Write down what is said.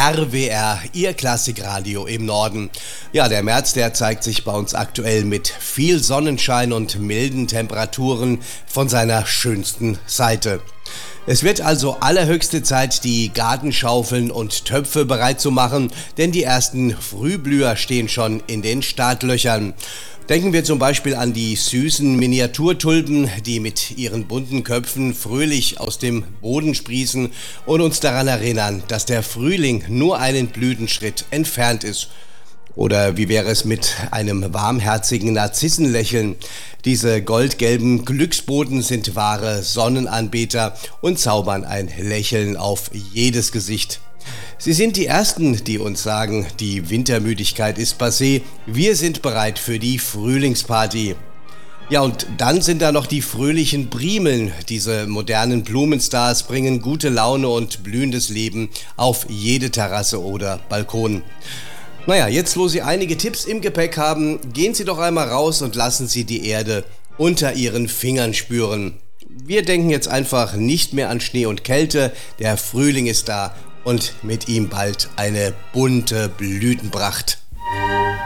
RWR, Ihr Klassikradio im Norden. Ja, der März, der zeigt sich bei uns aktuell mit viel Sonnenschein und milden Temperaturen von seiner schönsten Seite. Es wird also allerhöchste Zeit, die Gartenschaufeln und Töpfe bereit zu machen, denn die ersten Frühblüher stehen schon in den Startlöchern. Denken wir zum Beispiel an die süßen Miniaturtulpen, die mit ihren bunten Köpfen fröhlich aus dem Boden sprießen und uns daran erinnern, dass der Frühling nur einen Blütenschritt entfernt ist. Oder wie wäre es mit einem warmherzigen Narzissenlächeln? Diese goldgelben Glücksboten sind wahre Sonnenanbeter und zaubern ein Lächeln auf jedes Gesicht. Sie sind die Ersten, die uns sagen, die Wintermüdigkeit ist passé, wir sind bereit für die Frühlingsparty. Ja, und dann sind da noch die fröhlichen Primeln. Diese modernen Blumenstars bringen gute Laune und blühendes Leben auf jede Terrasse oder Balkon. Naja, jetzt wo Sie einige Tipps im Gepäck haben, gehen Sie doch einmal raus und lassen Sie die Erde unter Ihren Fingern spüren. Wir denken jetzt einfach nicht mehr an Schnee und Kälte, der Frühling ist da und mit ihm bald eine bunte Blütenpracht.